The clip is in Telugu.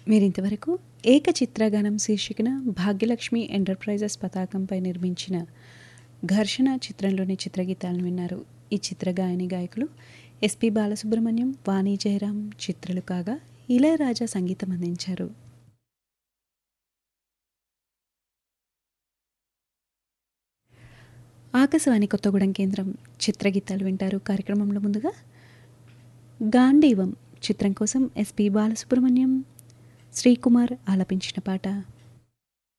మీరింతవరకు ఏకచిత్రగానం శీర్షికన భాగ్యలక్ష్మి ఎంటర్ప్రైజెస్ పతాకంపై నిర్మించిన ఘర్షణ చిత్రంలోని చిత్రగీతాలను విన్నారు. ఈ చిత్ర గాయని గాయకులు ఎస్పి బాలసుబ్రహ్మణ్యం, వాణి జయరాం చిత్రలు కాగా ఇళయరాజా సంగీతం అందించారు. ఆకాశవాణి కొత్తగూడెం కేంద్రం చిత్రగీతాలు వింటారు. కార్యక్రమంలో ముందుగా గాంధీవం చిత్రం కోసం ఎస్పి బాలసుబ్రహ్మణ్యం, శ్రీకుమార్ ఆలపించిన పాట.